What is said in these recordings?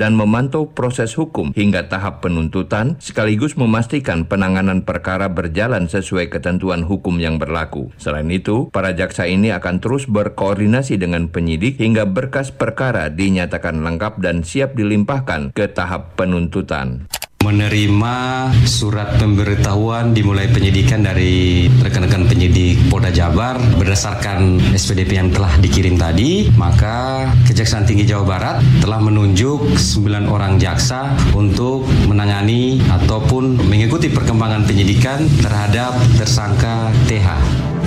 dan memantau proses hukum hingga tahap penuntutan, sekaligus memastikan penanganan perkara berjalan sesuai ketentuan hukum yang berlaku. Selain itu, para jaksa ini akan terus berkoordinasi dengan penyidik hingga berkas perkara dinyatakan lengkap dan siap dilimpahkan ke tahap penuntutan. Menerima surat pemberitahuan dimulai penyidikan dari rekan-rekan penyidik Polda Jabar berdasarkan SPDP yang telah dikirim tadi, maka Kejaksaan Tinggi Jawa Barat telah menunjuk 9 orang jaksa untuk menangani ataupun mengikuti perkembangan penyidikan terhadap tersangka TH.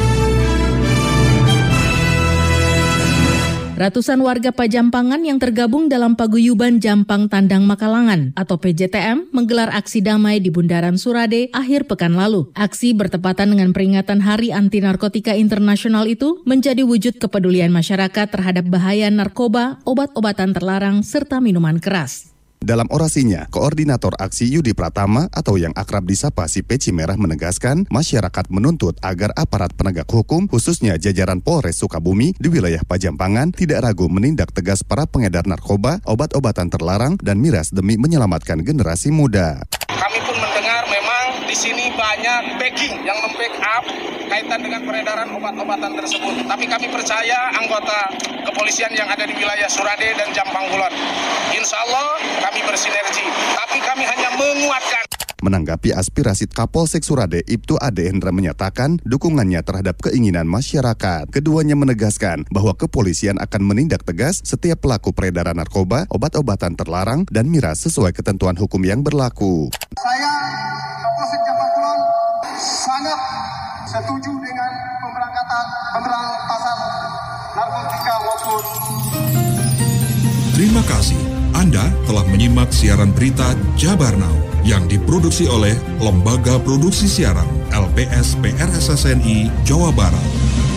Ratusan warga Pajampangan yang tergabung dalam Paguyuban Jampang Tandang Makalangan atau PJTM menggelar aksi damai di Bundaran Surade akhir pekan lalu. Aksi bertepatan dengan peringatan Hari Anti Narkotika Internasional itu menjadi wujud kepedulian masyarakat terhadap bahaya narkoba, obat-obatan terlarang, serta minuman keras. Dalam orasinya, Koordinator Aksi Yudi Pratama atau yang akrab disapa si Peci Merah menegaskan masyarakat menuntut agar aparat penegak hukum khususnya jajaran Polres Sukabumi di wilayah Pajampangan tidak ragu menindak tegas para pengedar narkoba, obat-obatan terlarang, dan miras demi menyelamatkan generasi muda. Kami pun mendengar memang di sini banyak backing yang membackup kaitan dengan peredaran obat-obatan tersebut. Tapi kami percaya anggota kepolisian yang ada di wilayah Surade dan Jampang Kulon, insya Allah kami bersinergi, tapi kami hanya menguatkan. Menanggapi aspirasi Kapolsek Surade, Ibtu Ade Hendra menyatakan dukungannya terhadap keinginan masyarakat. Keduanya menegaskan bahwa kepolisian akan menindak tegas setiap pelaku peredaran narkoba, obat-obatan terlarang, dan miras sesuai ketentuan hukum yang berlaku. Saya, Kapolsek Jampang Kulon, sangat setuju dengan pemberantasan narkotika maupun. Terima kasih. Anda telah menyimak siaran berita Jabar Now yang diproduksi oleh Lembaga Produksi Siaran LPS PRSSNI Jawa Barat.